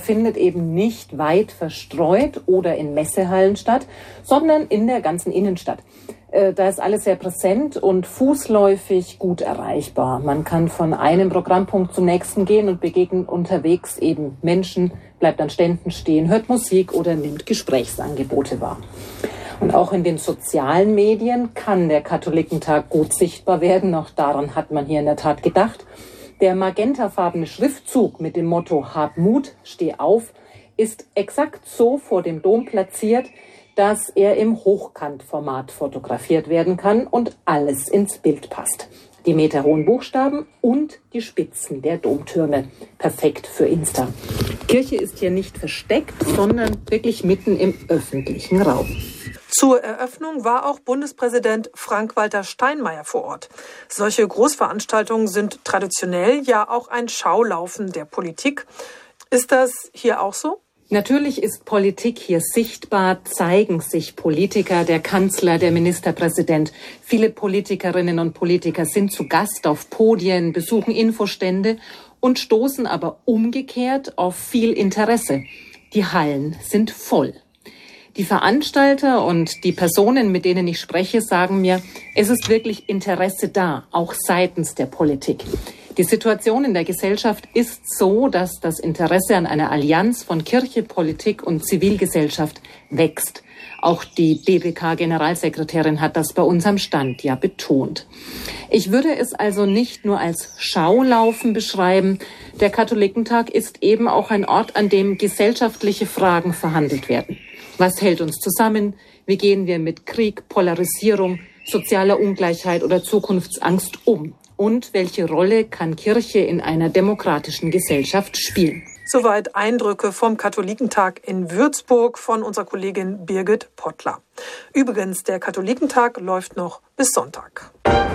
findet eben nicht weit verstreut oder in Messehallen statt, sondern in der ganzen Innenstadt. Da ist alles sehr präsent und fußläufig gut erreichbar. Man kann von einem Programmpunkt zum nächsten gehen und begegnet unterwegs eben Menschen, bleibt an Ständen stehen, hört Musik oder nimmt Gesprächsangebote wahr. Und auch in den sozialen Medien kann der Katholikentag gut sichtbar werden. Auch daran hat man hier in der Tat gedacht. Der magentafarbene Schriftzug mit dem Motto "Hab Mut, steh auf" ist exakt so vor dem Dom platziert, dass er im Hochkantformat fotografiert werden kann und alles ins Bild passt. Die meterhohen Buchstaben und die Spitzen der Domtürme. Perfekt für Insta. Kirche ist hier nicht versteckt, sondern wirklich mitten im öffentlichen Raum. Zur Eröffnung war auch Bundespräsident Frank-Walter Steinmeier vor Ort. Solche Großveranstaltungen sind traditionell ja auch ein Schaulaufen der Politik. Ist das hier auch so? Natürlich ist Politik hier sichtbar, zeigen sich Politiker, der Kanzler, der Ministerpräsident. Viele Politikerinnen und Politiker sind zu Gast auf Podien, besuchen Infostände und stoßen aber umgekehrt auf viel Interesse. Die Hallen sind voll. Die Veranstalter und die Personen, mit denen ich spreche, sagen mir, es ist wirklich Interesse da, auch seitens der Politik. Die Situation in der Gesellschaft ist so, dass das Interesse an einer Allianz von Kirche, Politik und Zivilgesellschaft wächst. Auch die BBK-Generalsekretärin hat das bei uns am Stand ja betont. Ich würde es also nicht nur als Schaulaufen beschreiben. Der Katholikentag ist eben auch ein Ort, an dem gesellschaftliche Fragen verhandelt werden. Was hält uns zusammen? Wie gehen wir mit Krieg, Polarisierung, sozialer Ungleichheit oder Zukunftsangst um? Und welche Rolle kann Kirche in einer demokratischen Gesellschaft spielen? Soweit Eindrücke vom Katholikentag in Würzburg von unserer Kollegin Birgit Pottler. Übrigens, der Katholikentag läuft noch bis Sonntag.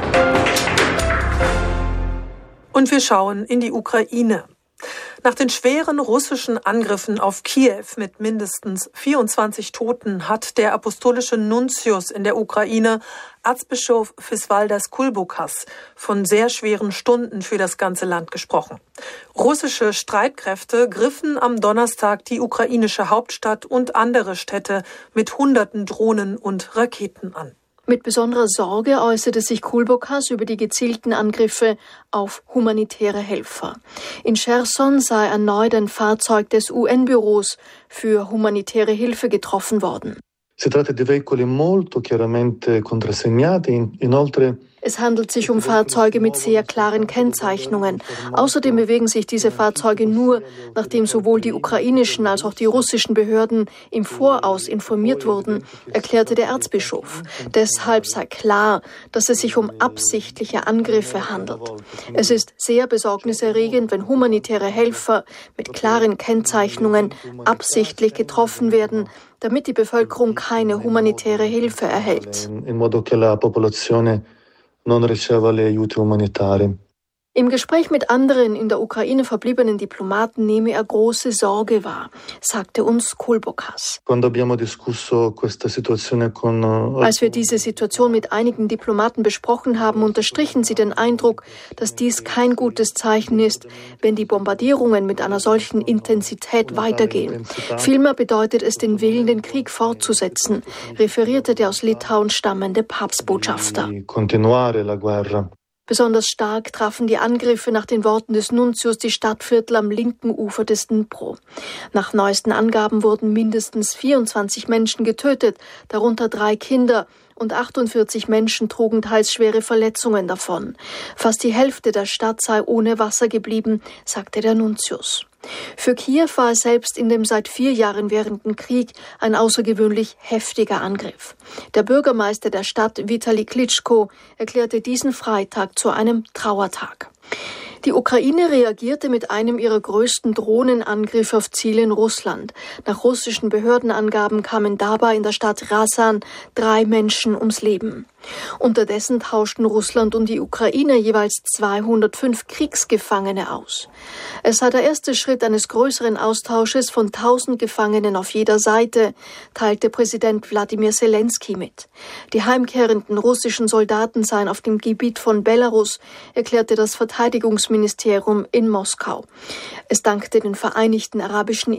Und wir schauen in die Ukraine. Nach den schweren russischen Angriffen auf Kiew mit mindestens 24 Toten hat der apostolische Nuntius in der Ukraine, Erzbischof Visvaldas Kulbokas, von sehr schweren Stunden für das ganze Land gesprochen. Russische Streitkräfte griffen am Donnerstag die ukrainische Hauptstadt und andere Städte mit Hunderten Drohnen und Raketen an. Mit besonderer Sorge äußerte sich Kulbokas über die gezielten Angriffe auf humanitäre Helfer. In Cherson sei erneut ein Fahrzeug des UN-Büros für humanitäre Hilfe getroffen worden. Si tratta di veicoli molto chiaramente contrassegnati, inoltre. Es handelt sich um Fahrzeuge mit sehr klaren Kennzeichnungen. Außerdem bewegen sich diese Fahrzeuge nur, nachdem sowohl die ukrainischen als auch die russischen Behörden im Voraus informiert wurden, erklärte der Erzbischof. Deshalb sei klar, dass es sich um absichtliche Angriffe handelt. Es ist sehr besorgniserregend, wenn humanitäre Helfer mit klaren Kennzeichnungen absichtlich getroffen werden, damit die Bevölkerung keine humanitäre Hilfe erhält. Im Gespräch mit anderen in der Ukraine verbliebenen Diplomaten nehme er große Sorge wahr, sagte uns Kulbokas. Als wir diese Situation mit einigen Diplomaten besprochen haben, unterstrichen sie den Eindruck, dass dies kein gutes Zeichen ist, wenn die Bombardierungen mit einer solchen Intensität weitergehen. Vielmehr bedeutet es den Willen, den Krieg fortzusetzen, referierte der aus Litauen stammende Papstbotschafter. Besonders stark trafen die Angriffe nach den Worten des Nuntius die Stadtviertel am linken Ufer des Dnipro. Nach neuesten Angaben wurden mindestens 24 Menschen getötet, darunter 3 Kinder, und 48 Menschen trugen teils schwere Verletzungen davon. Fast die Hälfte der Stadt sei ohne Wasser geblieben, sagte der Nuntius. Für Kiew war es selbst in dem seit 4 Jahren währenden Krieg ein außergewöhnlich heftiger Angriff. Der Bürgermeister der Stadt, Vitali Klitschko, erklärte diesen Freitag zu einem Trauertag. Die Ukraine reagierte mit einem ihrer größten Drohnenangriffe auf Ziele in Russland. Nach russischen Behördenangaben kamen dabei in der Stadt Rasan 3 Menschen ums Leben. Unterdessen tauschten Russland und die Ukraine jeweils 205 Kriegsgefangene aus. Es sei der erste Schritt eines größeren Austausches von 1000 Gefangenen auf jeder Seite, teilte Präsident Wladimir Selenskyj mit. Die heimkehrenden russischen Soldaten seien auf dem Gebiet von Belarus, erklärte das Verteidigungsministerium in Moskau. Es dankte den Vereinigten Arabischen